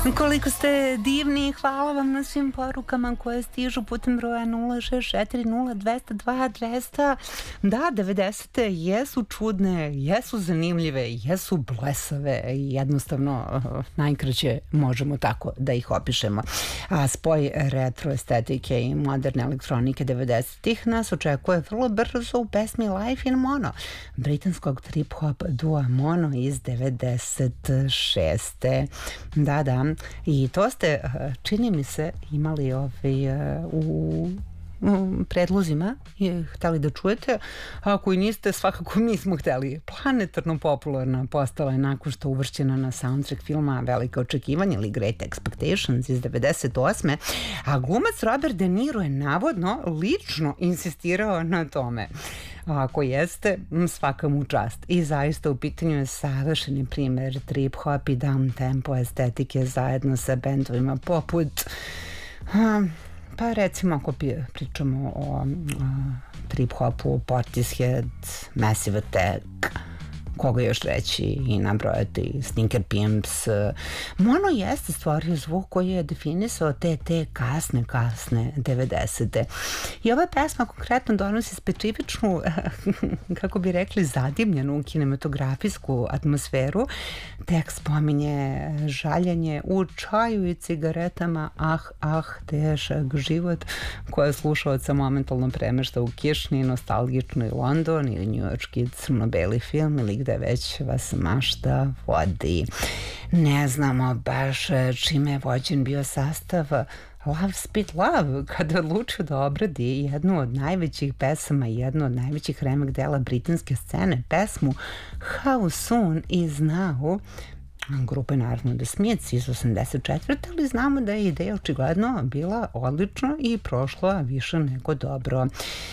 Koliko ste divni, hvala vam na svim porukama koje stižu putem broja 0640202. Da, 90. jesu čudne, jesu zanimljive, jesu blesave i jednostavno najkraće možemo tako da ih opišemo. A spoj retro estetike i moderne elektronike 90-ih nas očekuje vrlo brzo u pesmi Life in Mono, britanskog trip-hop dua Mono iz 96. Da. I to ste, čini mi se, imali u predlozima i hteli da čujete. Ako i niste, svakako mi smo hteli. Planetarno popularna postala je nakon što uvršćena na soundtrack filma Velika očekivanja ili Great Expectations iz 98. A glumac Robert De Niro je navodno lično insistirao na tome. Ako jeste, svaka mu čast. I zaista u pitanju je savršeni primer trip-hop i down-tempo estetike zajedno sa bendovima poput... Pa recimo ako pričamo o trip-hopu, Portishead, Massive Attack, koga još reći i nabrojati, Stinker Pimps. Mono jeste stvorio zvuk koji je definisao te kasne 90. I ova pesma konkretno donosi specifičnu, kako bi rekli, zadimljenu kinematografijsku atmosferu. Tekst spominje žaljenje u čaju i cigaretama, težak život, koja slušalaca momentalno premešta u kišni, nostalgični London ili njujorški crno-beli film ili gde već vas mašta vodi. Ne znamo baš čime je vođen bio sastav Love Spit Love kada je odlučio da obradi jednu od najvećih pesama i jednu od najvećih remek dela britanske scene, pesmu How Soon Is Now, grupe naravno The Smiths iz 84. ali znamo da je ideja očigledno bila odlična i prošla više nego dobro.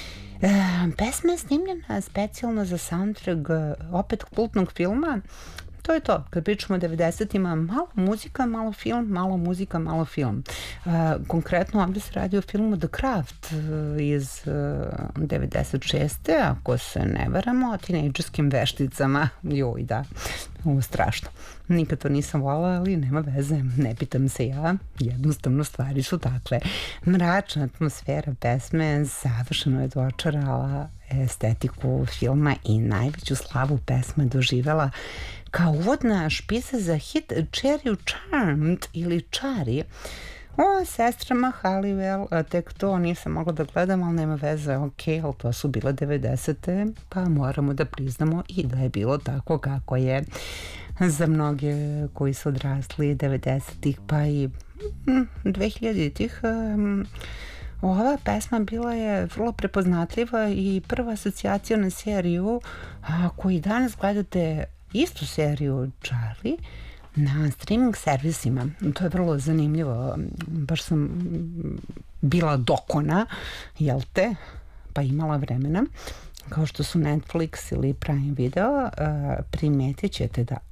Pesma je snimljena specijalno za soundtrack opet kultnog filma. To je to, kad pričamo o 90-ima, malo muzika, malo film, malo muzika, malo film. Konkretno ovdje se radi o filmu The Craft iz 96. Ako se ne varamo, o tinejdžerskim vešticama. Joj, da, ovo strašno. Nikad to nisam volala, ali nema veze, ne pitam se ja, jednostavno stvari su takve. Mračna atmosfera pesme savršeno je dočarala estetiku filma i najveću slavu pesma doživela kao uvodna špica za hit Cherry Charmed ili Čari o sestrama Halliwell. Tek to nisam mogla da gledam, ali nema veze, ali to su bile 90. pa moramo da priznamo i da je bilo tako kako je. Za mnoge koji su odrasli 90-ih pa i 2000-ih ova pesma bila je vrlo prepoznatljiva i prva asocijacija na seriju. Ako i danas gledate istu seriju Charlie na streaming servisima, to je vrlo zanimljivo. Baš sam bila dokona, jel te, pa imala vremena, kao što su Netflix ili Prime Video. Primetit ćete da